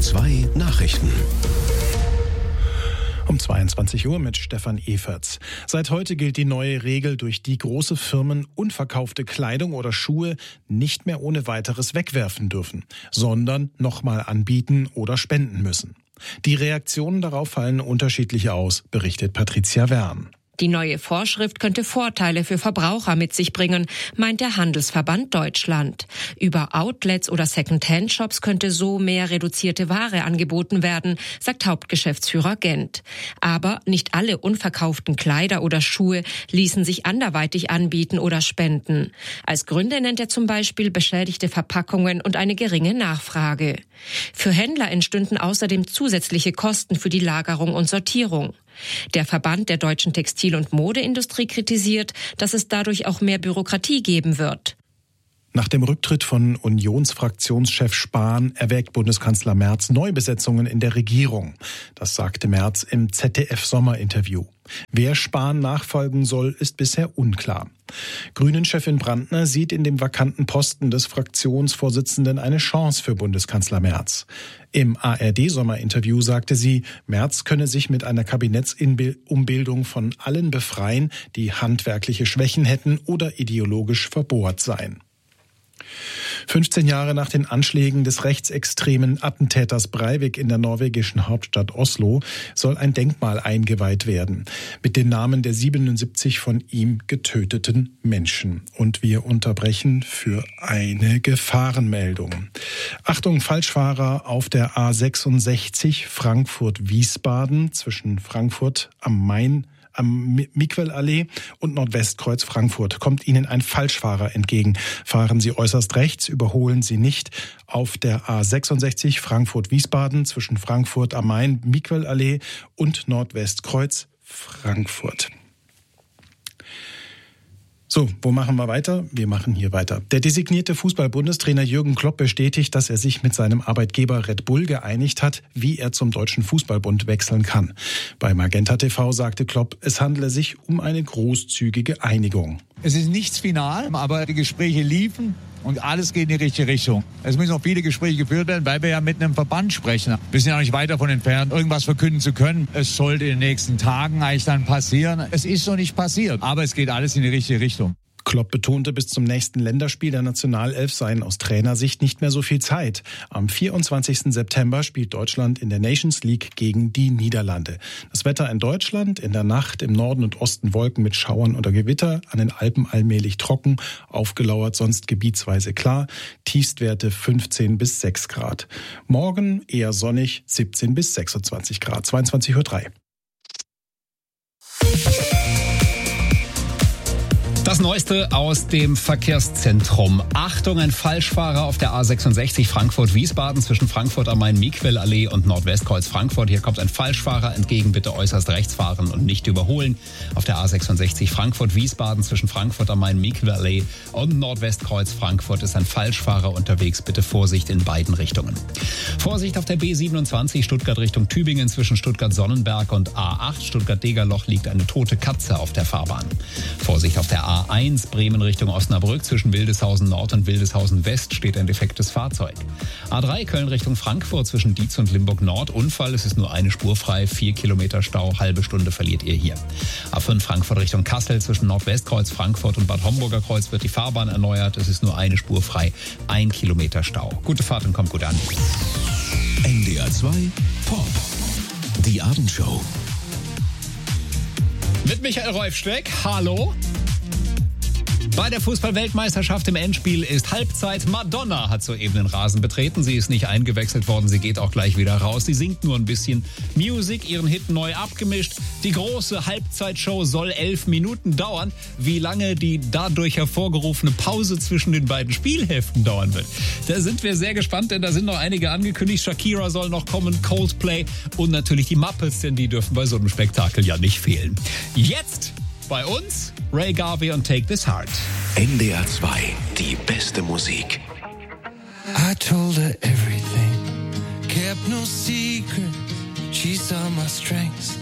NDR 2 Nachrichten. Um 22 Uhr mit Stefan Eferts. Seit heute gilt die neue Regel, durch die große Firmen unverkaufte Kleidung oder Schuhe nicht mehr ohne weiteres wegwerfen dürfen, sondern nochmal anbieten oder spenden müssen. Die Reaktionen darauf fallen unterschiedlich aus, berichtet Patricia Wern. Die neue Vorschrift könnte Vorteile für Verbraucher mit sich bringen, meint der Handelsverband Deutschland. Über Outlets oder Second-Hand-Shops könnte so mehr reduzierte Ware angeboten werden, sagt Hauptgeschäftsführer Gent. Aber nicht alle unverkauften Kleider oder Schuhe ließen sich anderweitig anbieten oder spenden. Als Gründe nennt er zum Beispiel beschädigte Verpackungen und eine geringe Nachfrage. Für Händler entstünden außerdem zusätzliche Kosten für die Lagerung und Sortierung. Der Verband der deutschen Textil- und Modeindustrie kritisiert, dass es dadurch auch mehr Bürokratie geben wird. Nach dem Rücktritt von Unionsfraktionschef Spahn erwägt Bundeskanzler Merz Neubesetzungen in der Regierung. Das sagte Merz im ZDF-Sommerinterview. Wer Spahn nachfolgen soll, ist bisher unklar. Grünen-Chefin Brandner sieht in dem vakanten Posten des Fraktionsvorsitzenden eine Chance für Bundeskanzler Merz. Im ARD-Sommerinterview sagte sie, Merz könne sich mit einer Kabinettsumbildung von allen befreien, die handwerkliche Schwächen hätten oder ideologisch verbohrt seien. 15 Jahre nach den Anschlägen des rechtsextremen Attentäters Breivik in der norwegischen Hauptstadt Oslo soll ein Denkmal eingeweiht werden mit den Namen der 77 von ihm getöteten Menschen. Und wir unterbrechen für eine Gefahrenmeldung. Achtung, Falschfahrer auf der A66 Frankfurt-Wiesbaden zwischen Frankfurt am Main am Miquel-Allee und Nordwestkreuz Frankfurt kommt Ihnen ein Falschfahrer entgegen. Fahren Sie äußerst rechts, überholen Sie nicht auf der A66 Frankfurt-Wiesbaden zwischen Frankfurt am Main, Miquel-Allee und Nordwestkreuz Frankfurt. So, wo machen wir weiter? Wir machen hier weiter. Der designierte Fußball-Bundestrainer Jürgen Klopp bestätigt, dass er sich mit seinem Arbeitgeber Red Bull geeinigt hat, wie er zum Deutschen Fußballbund wechseln kann. Bei Magenta TV sagte Klopp, es handele sich um eine großzügige Einigung. Es ist nichts final, aber die Gespräche liefen und alles geht in die richtige Richtung. Es müssen noch viele Gespräche geführt werden, weil wir ja mit einem Verband sprechen. Wir sind ja nicht weit davon entfernt, irgendwas verkünden zu können. Es sollte in den nächsten Tagen eigentlich dann passieren. Es ist noch nicht passiert, aber es geht alles in die richtige Richtung. Klopp betonte, bis zum nächsten Länderspiel der Nationalelf seien aus Trainersicht nicht mehr so viel Zeit. Am 24. September spielt Deutschland in der Nations League gegen die Niederlande. Das Wetter in Deutschland, in der Nacht im Norden und Osten Wolken mit Schauern oder Gewitter, an den Alpen allmählich trocken, aufgelauert, sonst gebietsweise klar, Tiefstwerte 15 bis 6 Grad. Morgen eher sonnig, 17 bis 26 Grad, 22:03 Uhr. Das Neueste aus dem Verkehrszentrum. Achtung, ein Falschfahrer auf der A66 Frankfurt-Wiesbaden zwischen Frankfurt am Main-Miquel-Allee und Nordwestkreuz Frankfurt. Hier kommt ein Falschfahrer entgegen, bitte äußerst rechts fahren und nicht überholen. Auf der A66 Frankfurt-Wiesbaden zwischen Frankfurt am Main-Miquel-Allee und Nordwestkreuz Frankfurt ist ein Falschfahrer unterwegs. Bitte Vorsicht in beiden Richtungen. Vorsicht auf der B27 Stuttgart Richtung Tübingen zwischen Stuttgart-Sonnenberg und A8 Stuttgart-Degerloch liegt eine tote Katze auf der Fahrbahn. Vorsicht auf der A1 Bremen Richtung Osnabrück zwischen Wildeshausen Nord und Wildeshausen West steht ein defektes Fahrzeug. A3 Köln Richtung Frankfurt zwischen Dietz und Limburg Nord Unfall. Es ist nur eine Spur frei, 4 Kilometer Stau, halbe Stunde verliert ihr hier. A5 Frankfurt Richtung Kassel zwischen Nordwestkreuz Frankfurt und Bad Homburger Kreuz wird die Fahrbahn erneuert. Es ist nur eine Spur frei, 1 Kilometer Stau. Gute Fahrt und kommt gut an. NDR 2 Pop. Die Abendshow. Mit Michael Reufsteck. Hallo. Bei der Fußball-Weltmeisterschaft im Endspiel ist Halbzeit. Madonna hat soeben den Rasen betreten. Sie ist nicht eingewechselt worden, sie geht auch gleich wieder raus. Sie singt nur ein bisschen Music, ihren Hit neu abgemischt. Die große Halbzeitshow soll 11 Minuten dauern. Wie lange die dadurch hervorgerufene Pause zwischen den beiden Spielhälften dauern wird, da sind wir sehr gespannt, denn da sind noch einige angekündigt. Shakira soll noch kommen, Coldplay und natürlich die Muppets, denn die dürfen bei so einem Spektakel ja nicht fehlen. Jetzt bei uns Ray Garvey und Take This Heart. NDR 2, die beste Musik. I told her everything, kept no secret. She saw my strengths